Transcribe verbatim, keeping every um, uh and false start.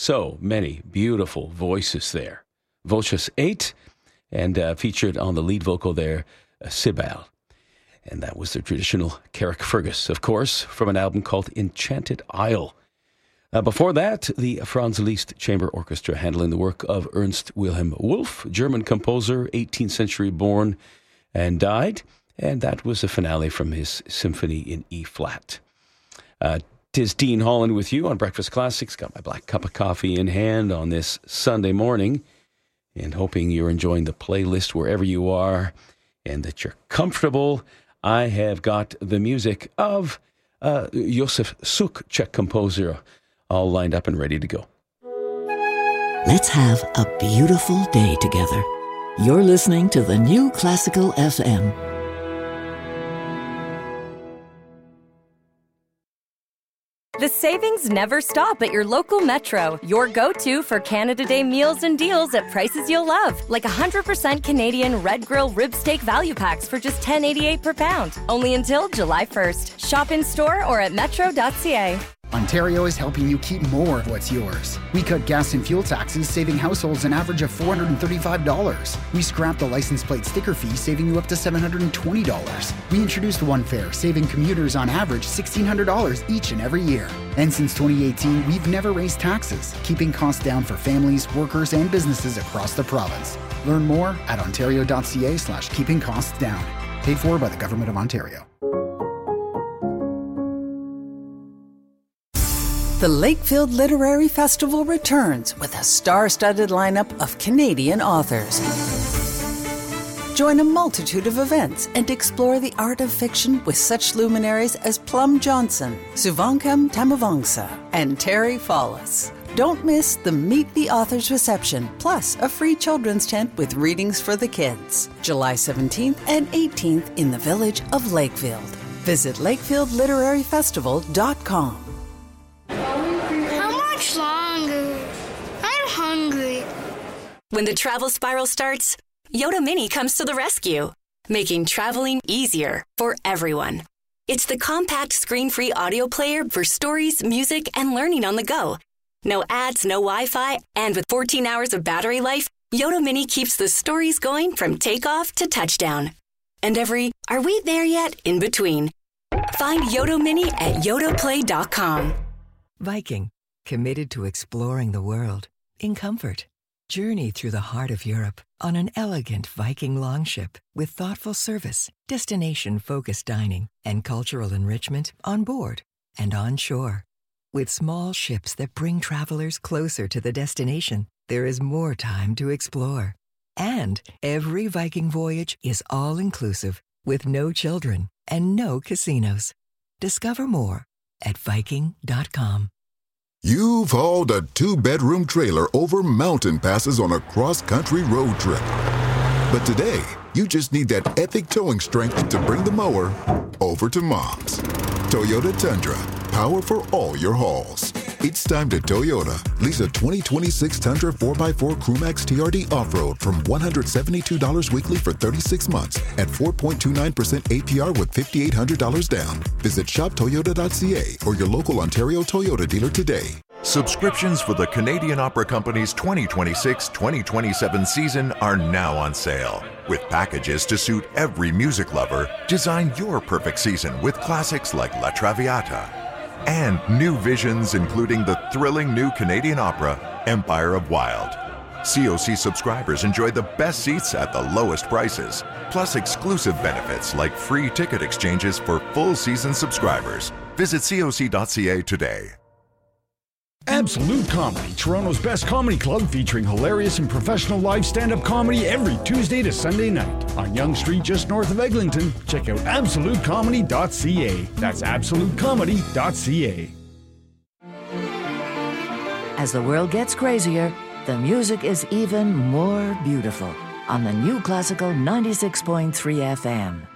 So many beautiful voices there. Voces eight, and uh, featured on the lead vocal there, uh, Sibel. And that was the traditional Carrickfergus, of course, from an album called Enchanted Isle. Uh, before that, the Franz Liszt Chamber Orchestra handling the work of Ernst Wilhelm Wolff, German composer, eighteenth century born and died. And that was a finale from his symphony in E-flat. Uh, tis Dean Holland with you on Breakfast Classics. Got my black cup of coffee in hand on this Sunday morning, and hoping you're enjoying the playlist wherever you are and that you're comfortable. I have got the music of uh, Josef Suk, Czech composer, all lined up and ready to go. Let's have a beautiful day together. You're listening to the New Classical F M. The savings never stop at your local Metro, your go-to for Canada Day meals and deals at prices you'll love, like one hundred percent Canadian Red Grill rib steak value packs for just ten eighty-eight per pound, only until July first. Shop in store or at metro dot c a. Ontario is helping you keep more of what's yours. We cut gas and fuel taxes, saving households an average of four hundred thirty-five dollars. We scrapped the license plate sticker fee, saving you up to seven hundred twenty dollars. We introduced One Fare, saving commuters on average sixteen hundred dollars each and every year. And since twenty eighteen, we've never raised taxes, keeping costs down for families, workers, and businesses across the province. Learn more at ontario dot c a slash keeping costs down. Paid for by the Government of Ontario. The Lakefield Literary Festival returns with a star-studded lineup of Canadian authors. Join a multitude of events and explore the art of fiction with such luminaries as Plum Johnson, Suvankam Tamavangsa, and Terry Fallis. Don't miss the Meet the Authors reception, plus a free children's tent with readings for the kids. July seventeenth and eighteenth in the village of Lakefield. Visit lakefield literary festival dot com. Longer. I'm hungry. When the travel spiral starts, Yoda Mini comes to the rescue, making traveling easier for everyone. It's the compact screen-free audio player for stories, music, and learning on the go. No ads, no Wi-Fi, and with fourteen hours of battery life, Yoda Mini keeps the stories going from takeoff to touchdown. And every "are we there yet?" in between. Find Yoda Mini at yoda play dot com. Viking, committed to exploring the world in comfort. Journey through the heart of Europe on an elegant Viking longship with thoughtful service, destination-focused dining, and cultural enrichment on board and on shore. With small ships that bring travelers closer to the destination, there is more time to explore. And every Viking voyage is all-inclusive with no children and no casinos. Discover more at viking dot com. You've hauled a two-bedroom trailer over mountain passes on a cross-country road trip. But today, you just need that epic towing strength to bring the mower over to Mom's. Toyota Tundra, power for all your hauls. It's time to Toyota. Lease a twenty twenty-six Tundra four by four Crewmax T R D Off-Road from one hundred seventy-two dollars weekly for thirty-six months at four point two nine percent A P R with five thousand eight hundred dollars down. Visit shop toyota dot c a or your local Ontario Toyota dealer today. Subscriptions for the Canadian Opera Company's twenty twenty-six twenty twenty-seven season are now on sale. With packages to suit every music lover, design your perfect season with classics like La Traviata. And new visions including the thrilling new Canadian opera, Empire of Wild. C O C subscribers enjoy the best seats at the lowest prices, plus exclusive benefits like free ticket exchanges for full season subscribers. Visit C O C dot c a today. Absolute Comedy, Toronto's best comedy club featuring hilarious and professional live stand-up comedy every Tuesday to Sunday night. On Yonge Street, just north of Eglinton, check out absolute comedy dot c a. That's absolute comedy dot c a. As the world gets crazier, the music is even more beautiful on the New Classical ninety-six point three F M.